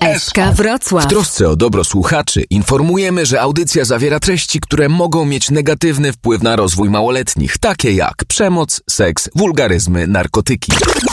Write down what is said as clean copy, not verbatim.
SK Wrocław. W trosce o dobro słuchaczy informujemy, że audycja zawiera treści, które mogą mieć negatywny wpływ na rozwój małoletnich, takie jak przemoc, seks, wulgaryzmy, narkotyki.